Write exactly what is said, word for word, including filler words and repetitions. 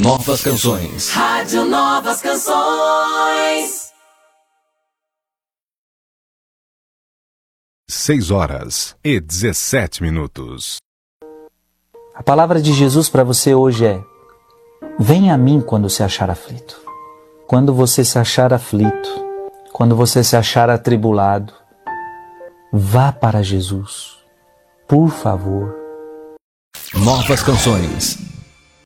Novas Canções. Rádio Novas Canções. Seis horas e dezessete minutos. A palavra de Jesus para você hoje é: venha a mim quando se achar aflito. Quando você se achar aflito, quando você se achar atribulado, vá para Jesus. Por favor. Novas Canções.